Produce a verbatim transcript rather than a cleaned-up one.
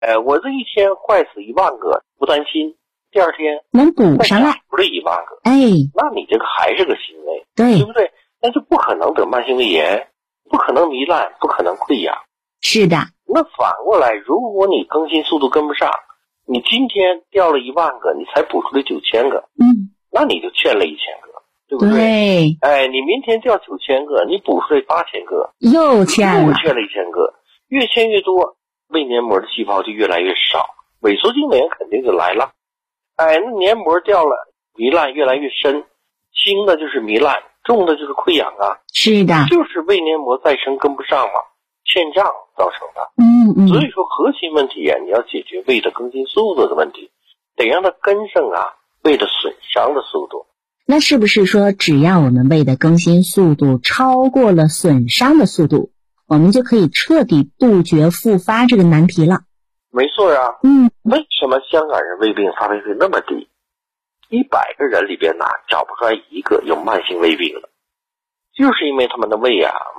呃，我这一天坏死一万个不担心，第二天能补上来， 补了一万个， 哎， 那你这个还是个行为， 对， 对不对？那就不可能得慢性胃炎，不可能糜烂，不可能溃疡。 是的。 那反过来，如果你更新速度跟不上，你今天掉了一万个，你才补出来九千个， 嗯， 那你就欠了一千个，对不对？ 对， 哎，你明天掉九千个，你补出来八千个， 又欠了， 又欠了一千个，越欠越多，胃黏膜的细胞就越来越少，萎缩性胃炎肯定就来了。哎，那黏膜掉了，糜烂越来越深，轻的就是糜烂，重的就是溃疡啊。 是的， 就是胃黏膜再生跟不上嘛，欠胀造成的。 嗯嗯， 所以说核心问题啊，你要解决胃的更新速度的问题，得让它跟上啊胃的损伤的速度。 那是不是说只要我们胃的更新速度超过了损伤的速度，我们就可以彻底杜绝复发这个难题了？ 没错啊。 嗯， 为什么香港人胃病发病率那么低？一百个人里边呢，找不出来一个有慢性胃病的，就是因为他们的胃啊